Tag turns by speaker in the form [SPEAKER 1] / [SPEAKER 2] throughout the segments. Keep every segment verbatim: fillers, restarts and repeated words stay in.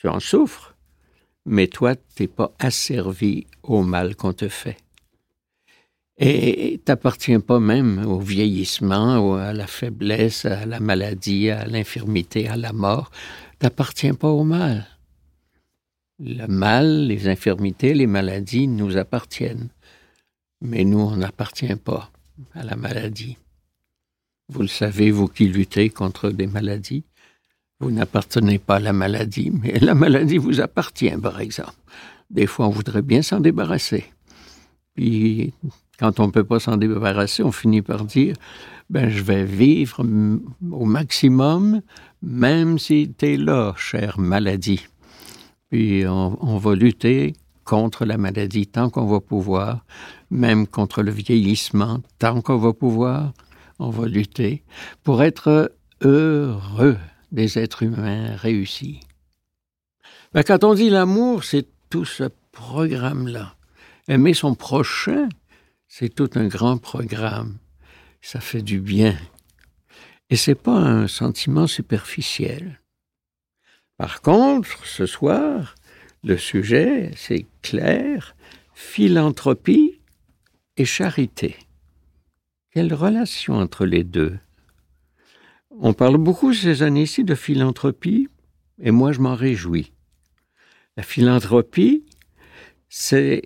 [SPEAKER 1] tu en souffres, mais toi, tu n'es pas asservi au mal qu'on te fait. Et tu n'appartiens pas même au vieillissement, à la faiblesse, à la maladie, à l'infirmité, à la mort. Tu n'appartiens pas au mal. Le mal, les infirmités, les maladies nous appartiennent. Mais nous, on n'appartient pas à la maladie. Vous le savez, vous qui luttez contre des maladies, vous n'appartenez pas à la maladie, mais la maladie vous appartient, par exemple. Des fois, on voudrait bien s'en débarrasser. Puis, quand on ne peut pas s'en débarrasser, on finit par dire « ben, je vais vivre au maximum, même si tu es là, chère maladie. » Puis, on, on va lutter contre la maladie tant qu'on va pouvoir, même contre le vieillissement tant qu'on va pouvoir. On va lutter pour être heureux des êtres humains réussis. Ben, quand on dit l'amour, c'est tout ce programme-là. Aimer son prochain, c'est tout un grand programme. Ça fait du bien. Et c'est pas un sentiment superficiel. Par contre, ce soir, le sujet, c'est clair, philanthropie et charité. Quelle relation entre les deux? On parle beaucoup ces années-ci de philanthropie, et moi je m'en réjouis. La philanthropie, c'est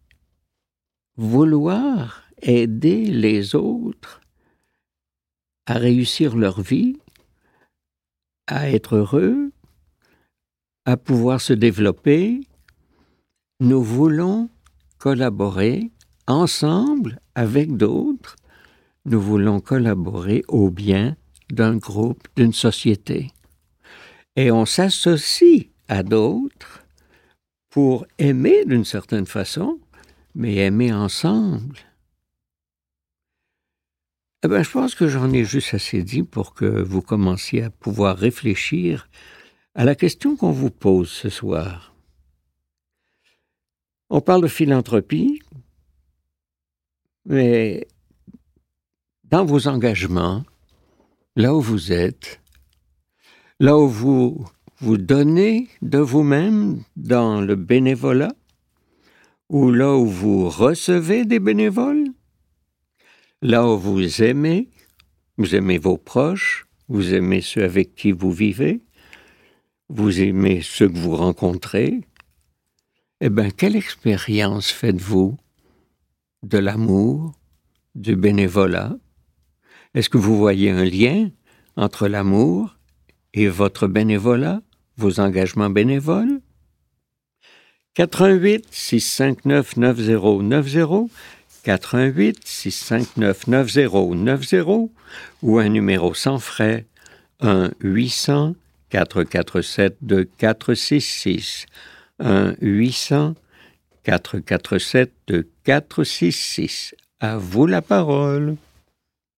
[SPEAKER 1] vouloir aider les autres à réussir leur vie, à être heureux, à pouvoir se développer. Nous voulons collaborer ensemble avec d'autres. Nous voulons collaborer au bien d'un groupe, d'une société. Et on s'associe à d'autres pour aimer d'une certaine façon, mais aimer ensemble. Eh bien, je pense que j'en ai juste assez dit pour que vous commenciez à pouvoir réfléchir à la question qu'on vous pose ce soir. On parle de philanthropie, mais dans vos engagements, là où vous êtes, là où vous vous donnez de vous-même dans le bénévolat, ou là où vous recevez des bénévoles, là où vous aimez, vous aimez vos proches, vous aimez ceux avec qui vous vivez, vous aimez ceux que vous rencontrez, eh bien, quelle expérience faites-vous de l'amour, du bénévolat? Est-ce que vous voyez un lien entre l'amour et votre bénévolat, vos engagements bénévoles? quatre un huit, six cinq neuf, neuf zéro neuf zéro, quatre un huit, six cinq neuf, neuf zéro neuf zéro ou un numéro sans frais, un huit cents, quatre quatre sept, deux quatre six six, un huit cents, quatre quatre sept, deux quatre six six. À vous la parole.